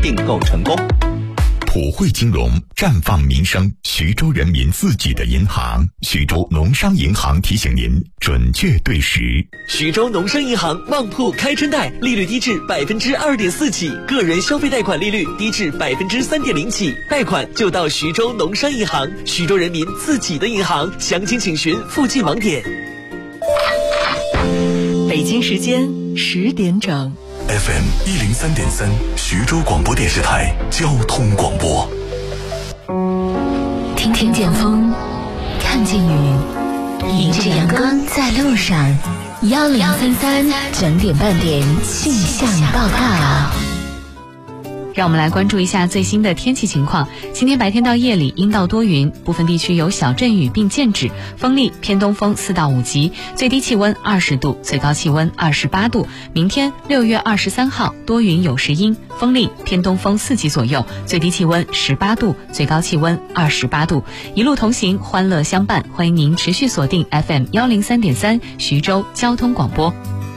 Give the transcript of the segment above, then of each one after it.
订购成功。 普惠金融绽放民生，徐州人民自己的银行。徐州农商银行提醒您准确对时。 徐州农商银行旺铺开春贷，利率低至2.4%起，个人消费贷款利率低至3.0%起，贷款就到徐州农商银行，徐州人民自己的银行。详情请询附近网点。 北京时间10点整。 FM 103.3，徐州广播电视台交通广播。 听见风，看见雨，迎着阳光在路上。1033整点半点气象报告。 让我们来关注一下最新的天气情况。今天白天到夜里阴到多云，部分地区有小阵雨并见指，风力偏东风4到5级，最低气温20度，最高气温28度。明天6月23号多云有时阴，风力偏东风4级左右，最低气温18度，最高气温28度。一路同行，欢乐相伴，欢迎您持续锁定 FM 103.3徐州交通广播。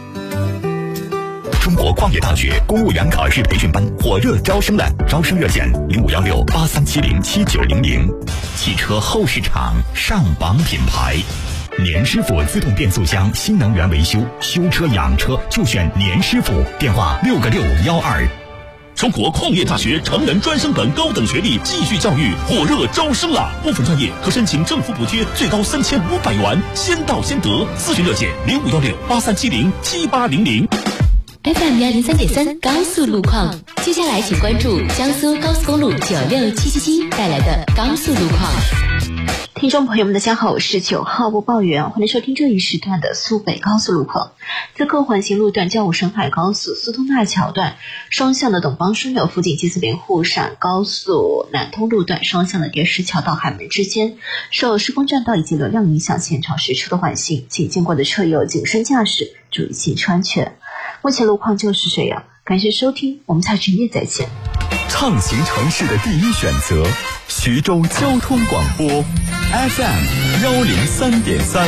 中国矿业大学公务员考试培训班火热招生了，招生热线051683707900。汽车后市场上榜品牌，年师傅自动变速箱新能源维修，修车养车就选年师傅，电话6个612。 中国矿业大学成人专升本高等学历继续教育火热招生了，部分专业可申请政府补贴，最高3500元，先到先得。咨询热线051683707800。 FM 103.3高速路况，接下来请关注江苏高速公路96777带来的高速路况。 听众朋友们大家好，我是9号播报员，欢迎收听这一时段的苏北高速路况。自扣环形路段交武深海高速苏通大桥段双向的董邦枢纽附近，及四边沪陕高速南通路段双向的叠石桥到海门之间，受施工栈道以及流量影响，现场实车的缓行，请经过的车友谨慎驾驶，注意汽车安全。目前路况就是这样，感谢收听，我们下周夜再见。 畅行城市的第一选择，徐州交通广播 FM 103.3。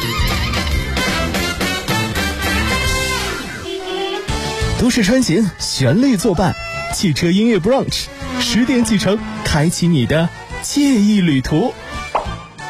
都市穿行，旋律作伴，汽车音乐 brunch，10点启程，开启你的惬意旅途。